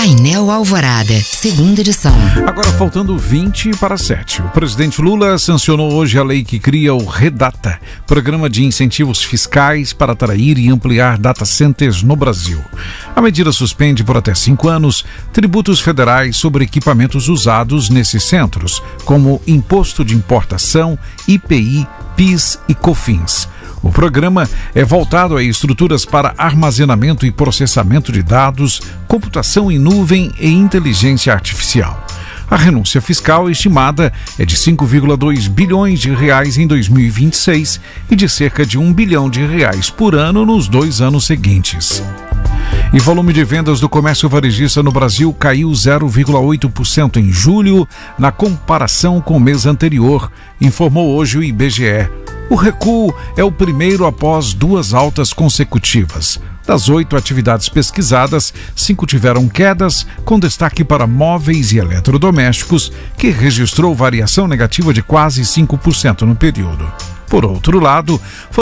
Painel Alvorada, segunda edição. Agora faltando 20 para 7. O presidente Lula sancionou hoje a lei que cria o REDATA, Programa de Incentivos Fiscais para atrair e ampliar data centers no Brasil. A medida suspende por até 5 anos tributos federais sobre equipamentos usados nesses centros, como Imposto de Importação, IPI, PIS e COFINS. O programa é voltado a estruturas para armazenamento e processamento de dados, computação em nuvem e inteligência artificial. A renúncia fiscal estimada é de 5,2 bilhões de reais em 2026 e de cerca de 1 bilhão de reais por ano nos 2 anos seguintes. E volume de vendas do comércio varejista no Brasil caiu 0,8% em julho, na comparação com o mês anterior, informou hoje o IBGE. O recuo é o primeiro após 2 altas consecutivas. Das 8 atividades pesquisadas, 5 tiveram quedas, com destaque para móveis e eletrodomésticos, que registrou variação negativa de quase 5% no período. Por outro lado,